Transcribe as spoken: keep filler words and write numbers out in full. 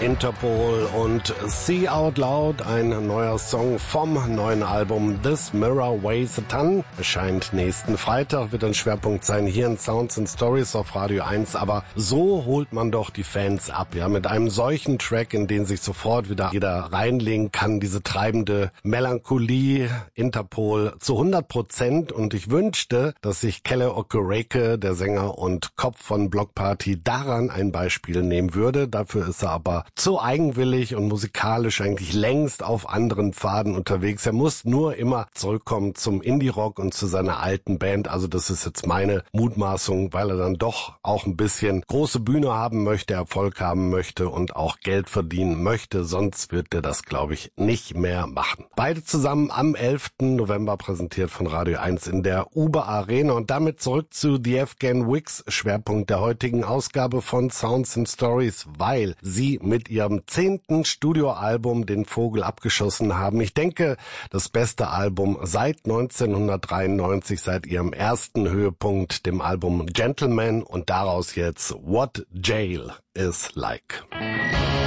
Interpol und See Out Loud, ein neuer Song vom neuen Album This Mirror Weighs a Ton. Erscheint nächsten Freitag, wird ein Schwerpunkt sein hier in Sounds and Stories auf Radio eins. Aber so holt man doch die Fans ab, ja, mit einem solchen Track, in den sich sofort wieder jeder reinlegen kann. Diese treibende Melancholie, Interpol zu hundert Prozent. Und ich wünschte, dass sich Kele Okereke, der Sänger und Kopf von Bloc Party, daran ein Beispiel nehmen würde. Dafür ist er aber zu eigenwillig und musikalisch eigentlich längst auf anderen Pfaden unterwegs. Er muss nur immer zurückkommen zum Indie-Rock und zu seiner alten Band. Also das ist jetzt meine Mutmaßung, weil er dann doch auch ein bisschen große Bühne haben möchte, Erfolg haben möchte und auch Geld verdienen möchte. Sonst wird er das, glaube ich, nicht mehr machen. Beide zusammen am elften November präsentiert von Radio eins in der Uber Arena. Und damit zurück zu The Afghan Wigs, Schwerpunkt der heutigen Ausgabe von Sounds and Stories, weil sie mit ihrem zehnten Studioalbum den Vogel abgeschossen haben. Ich denke, das beste Album seit neunzehnhundertdreiundneunzig, seit ihrem ersten Höhepunkt, dem Album Gentleman, und daraus jetzt What Jail is Like.